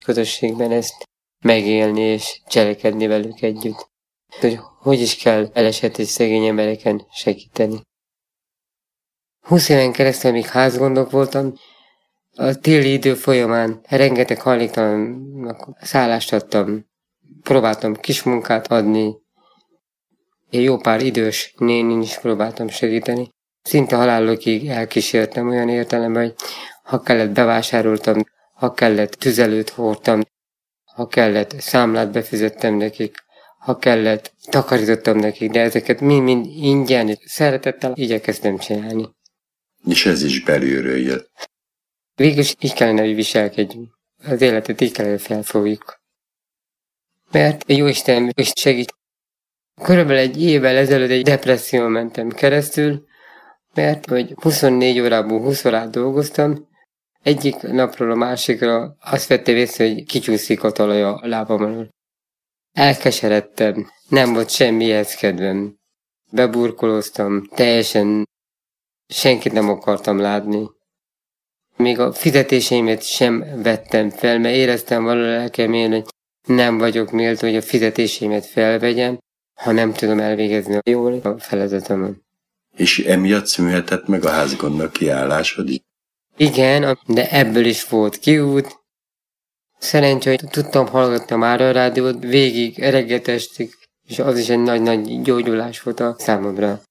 közösségben ezt megélni és cselekedni velük együtt. Hogy is kell elesett és szegény embereken segíteni. 20 éven keresztül, amíg házgondok voltam, a téli idő folyamán rengeteg hajléktalannak szállást adtam. Próbáltam kis munkát adni. Én jó pár idős nénin is próbáltam segíteni. Szinte halálokig elkísértem olyan értelemben, hogy ha kellett bevásároltam, ha kellett tüzelőt hordtam, ha kellett számlát befizettem nekik, ha kellett takarítottam nekik, de ezeket mind ingyen, szeretettel igyekeztem csinálni. És ez is belülről jött. Végül így kellene, hogy viselkedjünk. Az életet így kellene, hogy felfogjuk. Mert Jóisten is segít. Körülbelül egy évvel ezelőtt egy depresszión mentem keresztül, mert hogy 24 órából 20 órát dolgoztam, egyik napról a másikra azt vettem észre, hogy kicsúszik a talaj a lábam alól. Elkeseredtem, nem volt semmihez kedvem. Beburkolóztam, teljesen senkit nem akartam látni. Még a fizetéseimet sem vettem fel, mert éreztem valahol lelkemén, hogy nem vagyok méltó, hogy a fizetéseimet felvegyem, ha nem tudom elvégezni jól a feladatomon. És emiatt szűnhetett meg a házgondnak kiállásod is? Igen, de ebből is volt kiút. Szerencsé, hogy tudtam hallgatni már a rádiót végig, reggelt estig, és az is egy nagy-nagy gyógyulás volt a számomra.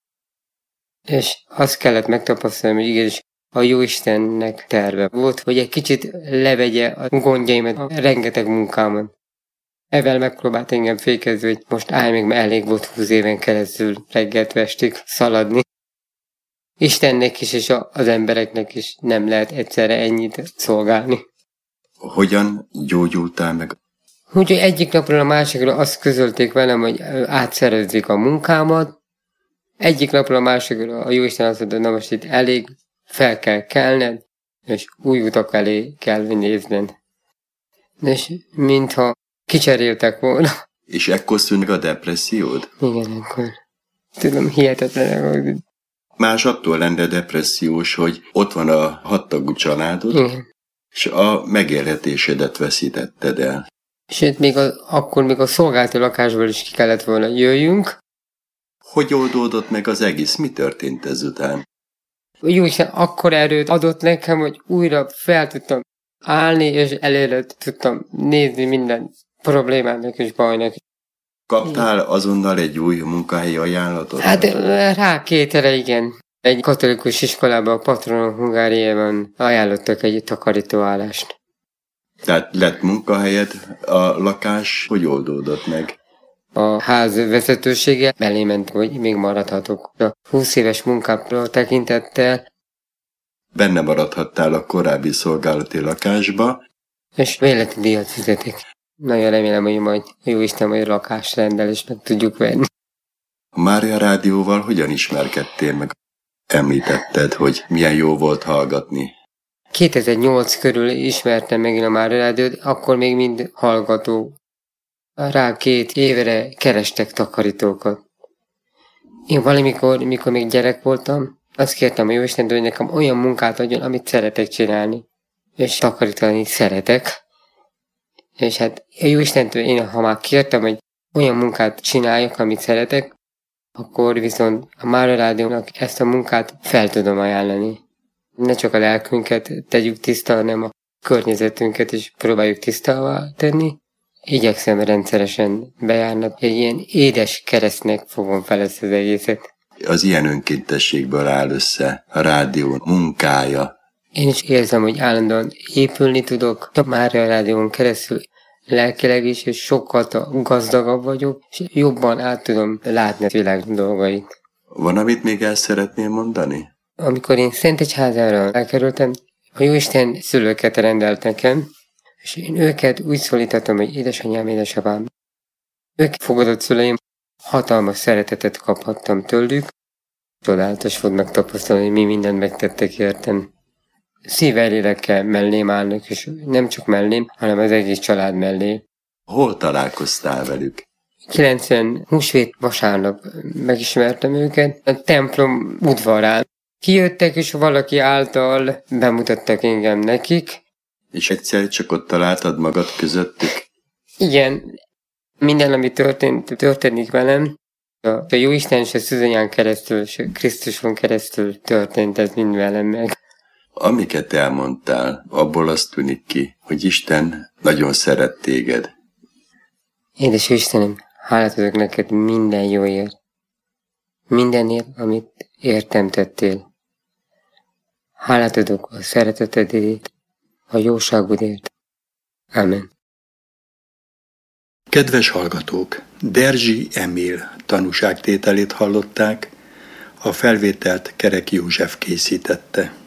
És azt kellett megtapasztalni, hogy igenis a Jóistennek terve volt, hogy egy kicsit levegye a gondjaimat, a rengeteg munkámon. Ezzel megpróbált engem fékezni, hogy most állj meg, mert elég volt 20 éven keresztül reggeltől estig szaladni. Istennek is, és az embereknek is nem lehet egyszerre ennyit szolgálni. Hogyan gyógyultál meg? Úgyhogy egyik napról a másikra azt közölték velem, hogy átszerezzék a munkámat. Egyik napról a másikra a Jóisten azt mondta, na most itt elég, fel kell kelned, és új utak elé kell nézned. És mintha kicseréltek volna. És ekkor szűnt meg a depressziód? Igen, ekkor. Tudom, hihetetlenek. Más attól lenne depressziós, hogy ott van a 6 tagú családod, Igen. és a megélhetésedet veszítetted el. Sőt, akkor még a szolgálati lakásból is ki kellett volna jöjjünk. Hogy oldódott meg az egész? Mi történt ezután? Jóisten akkor erőt adott nekem, hogy újra fel tudtam állni, és előre tudtam nézni minden problémának és bajnak. Kaptál azonnal egy új munkahelyi ajánlatot? Hát rá 2 igen. Egy katolikus iskolában, a Patronon Hungáriában ajánlottak egy takarítóállást. Tehát lett munkahelyed, a lakás hogy oldódott meg? A ház vezetősége belé ment, hogy még maradhatok. A 20 éves munkámra tekintettel. Benne maradhattál a korábbi szolgálati lakásba. És bérleti díjat fizetik. Nagyon remélem, hogy majd Jóisten majd lakást rendel, és meg tudjuk venni. A Mária Rádióval hogyan ismerkedtél meg? Említetted, hogy milyen jó volt hallgatni. 2008 körül ismertem megint a Mária Rádiót, akkor még mind hallgató. Rá 2 évre kerestek takarítókat. Én valamikor, mikor még gyerek voltam, azt kértem a Jóistentől, hogy nekem olyan munkát adjon, amit szeretek csinálni. És takarítani szeretek. És hát a Jóistentől én, ha már kértem, hogy olyan munkát csináljak, amit szeretek, akkor viszont a Mária Rádiónak ezt a munkát fel tudom ajánlani. Ne csak a lelkünket tegyük tiszta, hanem a környezetünket is próbáljuk tisztává tenni. Igyekszem rendszeresen bejárni, egy ilyen édes keresztnek fogom fel ezt az egészet. Az ilyen önkéntességből áll össze a rádió munkája. Én is érzem, hogy állandóan épülni tudok, a Mária Rádión keresztül lelkileg is, és sokkal gazdagabb vagyok, és jobban át tudom látni a világ dolgait. Van, amit még el szeretnél mondani? Amikor én Szentegyházára elkerültem, a Jóisten szülőket rendelt nekem, és én őket úgy szólítottam, hogy édesanyám, édesapám. Ők fogadott szüleim, hatalmas szeretetet kaphattam tőlük, csodálatos fognak tapasztalni, hogy mi mindent megtettek értem. Szívvel, lélekkel mellém állnak, és nem csak mellém, hanem az egész család mellé. Hol találkoztál velük? 90 húsvét vasárnap megismertem őket a templom udvarán. Kijöttek, és valaki által bemutattak engem nekik, És egyszer csak ott találtad magad közöttük? Igen, minden, ami történik velem, a Jóisten és a szűzanyán keresztül, és a Krisztuson keresztül történt ez mind velem meg. Amiket elmondtál, abból azt tűnik ki, hogy Isten nagyon szeret téged. Édes Istenem, hálát adok neked minden jóért. Mindenért, amit értem tettél. Hálát adok a szeretetedért, a jóságodért. Amen. Kedves hallgatók! Derzsi Emil tanúságtételét hallották, a felvételt Kerek József készítette.